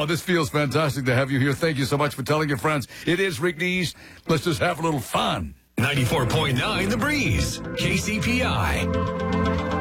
Oh, this feels fantastic to have you here. Thank you so much for telling your friends. It is Rick Dees. Let's just have a little fun. 94.9 The Breeze, KCPI.